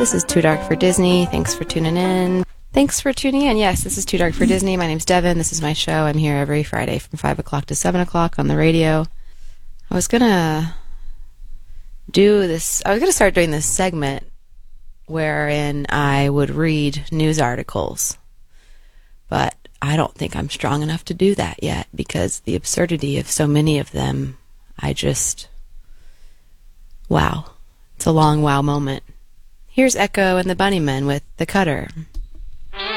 This is Too Dark for Disney. Thanks for tuning in. Thanks for tuning in. Yes, this is Too Dark for Disney. My name's Devin. This is my show. I'm here every Friday from 5 o'clock to 7 o'clock on the radio. I was going to start doing this segment wherein I would read news articles. But I don't think I'm strong enough to do that yet because the absurdity of so many of them, wow. It's a long wow moment. Here's Echo and the Bunnymen with The Cutter.